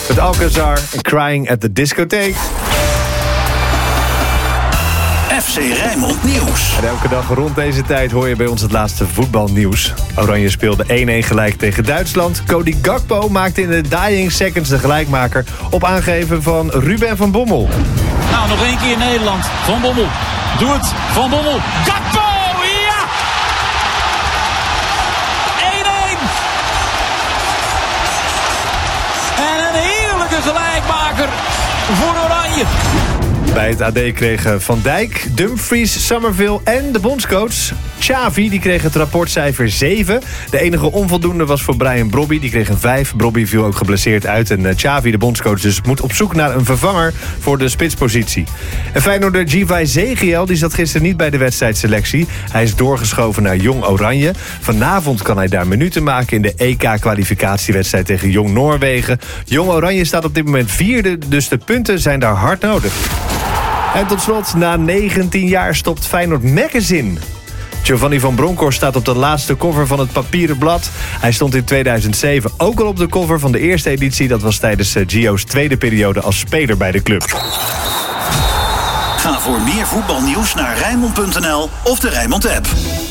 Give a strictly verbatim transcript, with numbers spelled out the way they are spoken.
Met Alcazar en Crying at the Discotheek. F C Rijnmond Nieuws. En elke dag rond deze tijd hoor je bij ons het laatste voetbalnieuws. Oranje speelde één-één gelijk tegen Duitsland. Cody Gakpo maakte in de dying seconds de gelijkmaker op aangeven van Ruben van Bommel. Nou, nog één keer Nederland. Van Bommel. Doe het. Van Bommel. Gakpo! Ja! één-één. En een heerlijke gelijkmaker voor Oranje. Bij het A D kregen Van Dijk, Dumfries, Summerville en de bondscoach Xavi, die kreeg het rapportcijfer zeven. De enige onvoldoende was voor Brian Brobby, die kreeg een vijf. Brobby viel ook geblesseerd uit en Xavi, de bondscoach, dus moet op zoek naar een vervanger voor de spitspositie. En Feyenoorder Givay Zegiel, die zat gisteren niet bij de wedstrijdselectie. Hij is doorgeschoven naar Jong Oranje. Vanavond kan hij daar minuten maken in de E K-kwalificatiewedstrijd tegen Jong Noorwegen. Jong Oranje staat op dit moment vierde, dus de punten zijn daar hard nodig. En tot slot, na negentien jaar stopt Feyenoord Magazine. Giovanni van Bronckhorst staat op de laatste cover van het papieren blad. Hij stond in tweeduizend zeven ook al op de cover van de eerste editie. Dat was tijdens Gio's tweede periode als speler bij de club. Ga voor meer voetbalnieuws naar Rijnmond punt n l of de Rijnmond app.